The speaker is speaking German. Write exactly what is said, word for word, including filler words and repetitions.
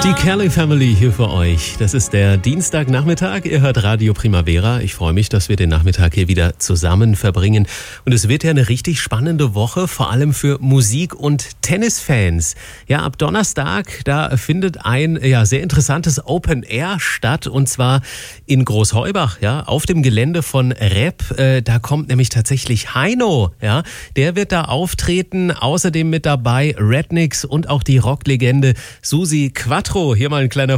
Die Kelly Family hier für euch. Das ist der Dienstagnachmittag. Ihr hört Radio Primavera. Ich freue mich, dass wir den Nachmittag hier wieder zusammen verbringen. Und es wird ja eine richtig spannende Woche, vor allem für Musik- und Tennisfans. Ja, ab Donnerstag, da findet ein ja, sehr interessantes Open Air statt. Und zwar in Großheubach, ja, auf dem Gelände von Rep. Äh, da kommt nämlich tatsächlich Heino. Ja, der wird da auftreten. Außerdem mit dabei Rednix und auch die Rocklegende Susi Quattro. Hier mal ein kleiner